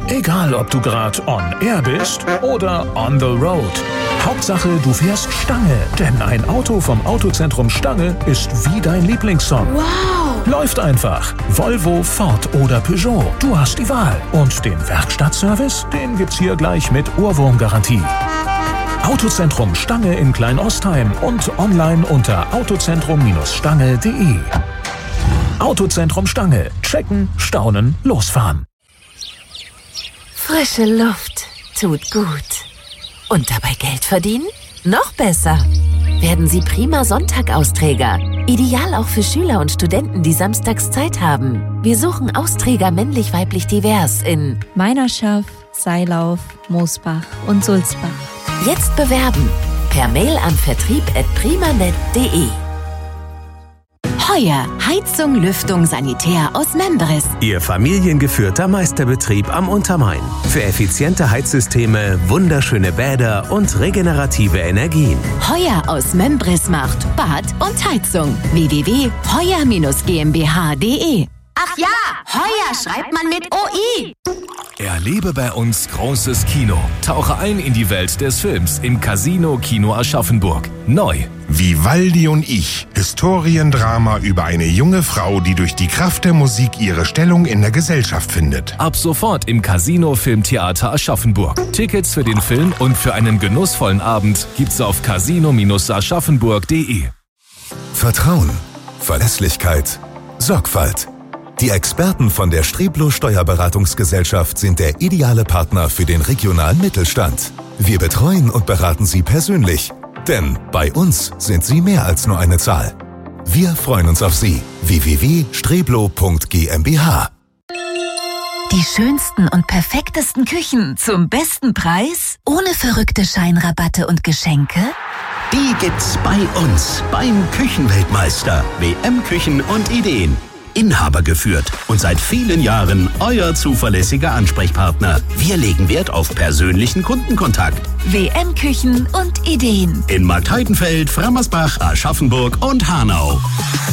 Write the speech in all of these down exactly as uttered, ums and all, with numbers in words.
Egal, ob du gerade on air bist oder on the road. Hauptsache, du fährst Stange, denn ein Auto vom Autozentrum Stange ist wie dein Lieblingssong. Wow! Läuft einfach. Volvo, Ford oder Peugeot. Du hast die Wahl. Und den Werkstattservice, den gibt's hier gleich mit Ohrwurmgarantie. Autozentrum Stange in Kleinostheim und online unter autozentrum Stange punkt de. Autozentrum Stange. Checken, staunen, losfahren. Frische Luft tut gut. Und dabei Geld verdienen? Noch besser. Werden Sie prima Sonntag-Austräger. Ideal auch für Schüler und Studenten, die samstags Zeit haben. Wir suchen Austräger männlich-weiblich divers in Meinerschaft, Seilauf, Moosbach und Sulzbach. Jetzt bewerben. Per Mail an vertrieb at primanet punkt de. Heuer Heizung, Lüftung, Sanitär aus Membris. Ihr familiengeführter Meisterbetrieb am Untermain. Für effiziente Heizsysteme, wunderschöne Bäder und regenerative Energien. Heuer aus Membris macht Bad und Heizung. w w w punkt heuer Bindestrich gmbh punkt de. Ach ja, Heuer schreibt man mit O I. Erlebe bei uns großes Kino. Tauche ein in die Welt des Films im Casino Kino Aschaffenburg. Neu. Vivaldi und ich. Historiendrama über eine junge Frau, die durch die Kraft der Musik ihre Stellung in der Gesellschaft findet. Ab sofort im Casino Filmtheater Aschaffenburg. Tickets für den Film und für einen genussvollen Abend gibt's auf casino Bindestrich aschaffenburg punkt de. Vertrauen, Verlässlichkeit, Sorgfalt. Die Experten von der Streblo Steuerberatungsgesellschaft sind der ideale Partner für den regionalen Mittelstand. Wir betreuen und beraten Sie persönlich, denn bei uns sind Sie mehr als nur eine Zahl. Wir freuen uns auf Sie. w w w punkt streblo punkt gmbh. Die schönsten und perfektesten Küchen zum besten Preis? Ohne verrückte Scheinrabatte und Geschenke? Die gibt's bei uns beim Küchenweltmeister. W M Küchen und Ideen. Inhaber geführt und seit vielen Jahren euer zuverlässiger Ansprechpartner. Wir legen Wert auf persönlichen Kundenkontakt. W M Küchen und Ideen. In Marktheidenfeld, Frammersbach, Aschaffenburg und Hanau.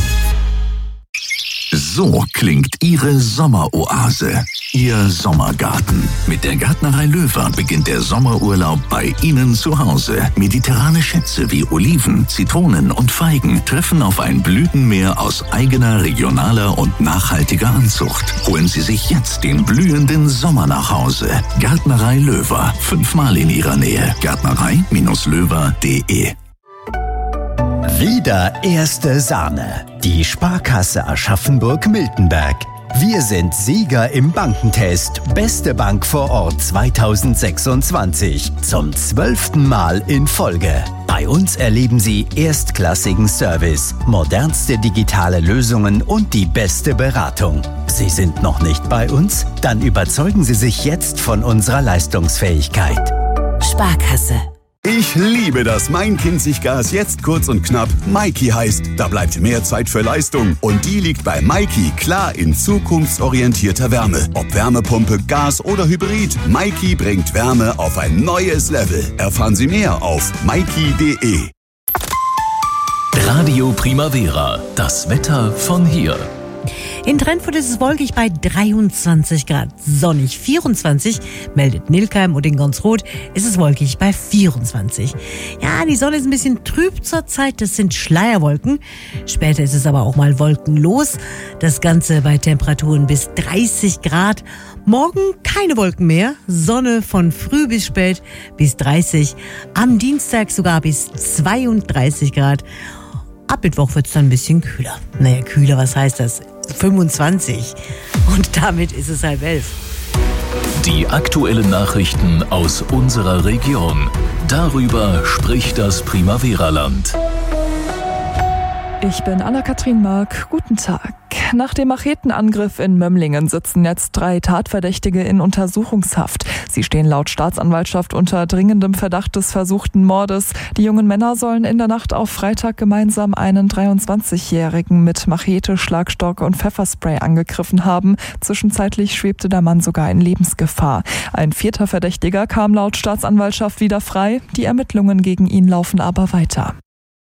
So klingt Ihre Sommeroase, Ihr Sommergarten. Mit der Gärtnerei Löwer beginnt der Sommerurlaub bei Ihnen zu Hause. Mediterrane Schätze wie Oliven, Zitronen und Feigen treffen auf ein Blütenmeer aus eigener, regionaler und nachhaltiger Anzucht. Holen Sie sich jetzt den blühenden Sommer nach Hause. Gärtnerei Löwer, fünfmal in Ihrer Nähe. Gärtnerei Löwer punkt de. Wieder erste Sahne. Die Sparkasse Aschaffenburg-Miltenberg. Wir sind Sieger im Bankentest Beste Bank vor Ort zweitausendsechsundzwanzig. Zum zwölften Mal in Folge. Bei uns erleben Sie erstklassigen Service, modernste digitale Lösungen und die beste Beratung. Sie sind noch nicht bei uns? Dann überzeugen Sie sich jetzt von unserer Leistungsfähigkeit. Sparkasse. Ich liebe das Main-Kinzig-Gas jetzt kurz und knapp Maiki heißt. Da bleibt mehr Zeit für Leistung. Und die liegt bei Maiki klar in zukunftsorientierter Wärme. Ob Wärmepumpe, Gas oder Hybrid, Maiki bringt Wärme auf ein neues Level. Erfahren Sie mehr auf maiki punkt de. Radio Primavera. Das Wetter von hier. In Trennfurt ist es wolkig bei dreiundzwanzig Grad. Sonnig vierundzwanzig, meldet Nilkheim, und in Gonsroth ist es wolkig bei vierundzwanzig. Ja, die Sonne ist ein bisschen trüb zurzeit, das sind Schleierwolken. Später ist es aber auch mal wolkenlos. Das Ganze bei Temperaturen bis dreißig Grad. Morgen keine Wolken mehr, Sonne von früh bis spät bis dreißig. Am Dienstag sogar bis zweiunddreißig Grad. Ab Mittwoch wird es dann ein bisschen kühler. Naja, kühler, was heißt das? fünfundzwanzig. Und damit ist es halb elf. Die aktuellen Nachrichten aus unserer Region. Darüber spricht das Primavera-Land. Ich bin Anna-Kathrin Mark. Guten Tag. Nach dem Machetenangriff in Mömlingen sitzen jetzt drei Tatverdächtige in Untersuchungshaft. Sie stehen laut Staatsanwaltschaft unter dringendem Verdacht des versuchten Mordes. Die jungen Männer sollen in der Nacht auf Freitag gemeinsam einen dreiundzwanzigjährigen mit Machete, Schlagstock und Pfefferspray angegriffen haben. Zwischenzeitlich schwebte der Mann sogar in Lebensgefahr. Ein vierter Verdächtiger kam laut Staatsanwaltschaft wieder frei. Die Ermittlungen gegen ihn laufen aber weiter.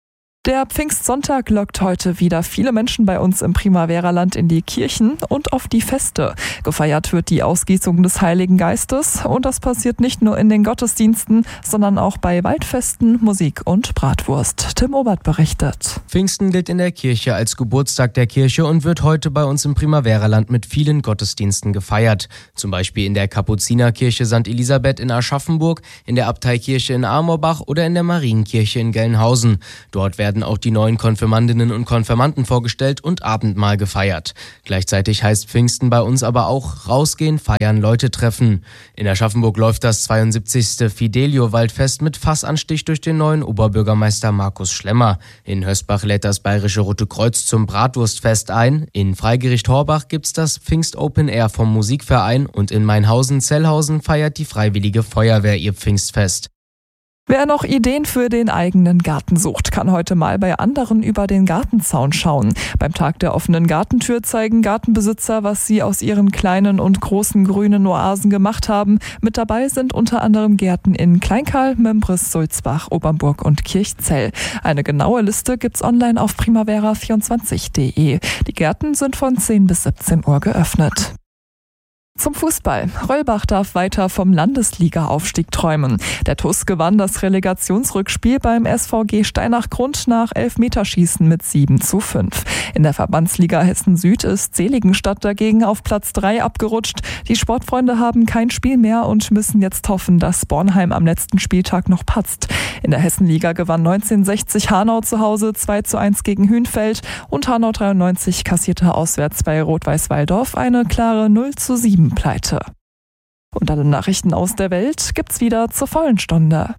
Der Pfingstsonntag lockt heute wieder viele Menschen bei uns im Primavera-Land in die Kirchen und auf die Feste. Gefeiert wird die Ausgießung des Heiligen Geistes und das passiert nicht nur in den Gottesdiensten, sondern auch bei Waldfesten, Musik und Bratwurst. Tim Obert berichtet. Pfingsten gilt in der Kirche als Geburtstag der Kirche und wird heute bei uns im Primavera-Land mit vielen Gottesdiensten gefeiert. Zum Beispiel in der Kapuzinerkirche Sankt Elisabeth in Aschaffenburg, in der Abteikirche in Amorbach oder in der Marienkirche in Gelnhausen. Dort werden auch die neuen Konfirmandinnen und Konfirmanden vorgestellt und Abendmahl gefeiert. Gleichzeitig heißt Pfingsten bei uns aber auch rausgehen, feiern, Leute treffen. In Aschaffenburg läuft das zweiundsiebzigste Fidelio-Waldfest mit Fassanstich durch den neuen Oberbürgermeister Markus Schlemmer. In Hösbach lädt das Bayerische Rote Kreuz zum Bratwurstfest ein. In Freigericht Horbach gibt's das Pfingst Open Air vom Musikverein und in Mainhausen-Zellhausen feiert die Freiwillige Feuerwehr ihr Pfingstfest. Wer noch Ideen für den eigenen Garten sucht, kann heute mal bei anderen über den Gartenzaun schauen. Beim Tag der offenen Gartentür zeigen Gartenbesitzer, was sie aus ihren kleinen und großen grünen Oasen gemacht haben. Mit dabei sind unter anderem Gärten in Kleinkarl, Mömbris, Sulzbach, Obernburg und Kirchzell. Eine genaue Liste gibt's online auf primavera vierundzwanzig punkt de. Die Gärten sind von zehn bis siebzehn Uhr geöffnet. Zum Fußball. Röllbach darf weiter vom Landesliga-Aufstieg träumen. Der T U S gewann das Relegationsrückspiel beim S V G Steinach-Grund nach Elfmeterschießen mit sieben zu fünf. In der Verbandsliga Hessen Süd ist Seligenstadt dagegen auf Platz drei abgerutscht. Die Sportfreunde haben kein Spiel mehr und müssen jetzt hoffen, dass Bornheim am letzten Spieltag noch patzt. In der Hessenliga gewann neunzehnhundertsechzig Hanau zu Hause zwei zu eins gegen Hünfeld und Hanau dreiundneunzig kassierte auswärts bei Rot-Weiß-Walldorf eine klare null zu sieben Pleite. Und alle Nachrichten aus der Welt gibt's wieder zur vollen Stunde.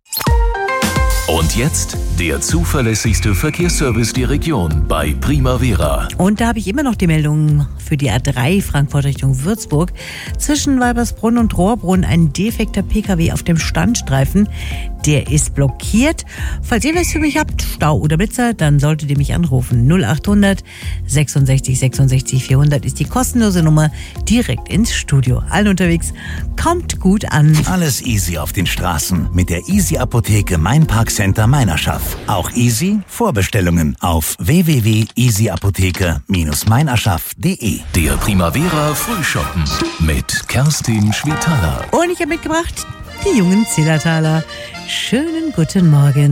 Und jetzt der zuverlässigste Verkehrsservice der Region bei Primavera. Und da habe ich immer noch die Meldung für die A drei Frankfurt Richtung Würzburg. Zwischen Weibersbrunn und Rohrbrunn ein defekter Pkw auf dem Standstreifen. Der ist blockiert. Falls ihr was für mich habt, Stau oder Blitzer, dann solltet ihr mich anrufen. null achthundert sechsundsechzig sechsundsechzig vierhundert ist die kostenlose Nummer direkt ins Studio. Allen unterwegs, kommt gut an. Alles easy auf den Straßen mit der Easy Apotheke Mein Park Center Meinerschaft. Auch easy Vorbestellungen auf w w w punkt easy apotheke Bindestrich meinerschaft punkt de. Der Primavera Frühschoppen mit Kerstin Schwetaler. Und ich habe mitgebracht die jungen Zillertaler. Schönen guten Morgen.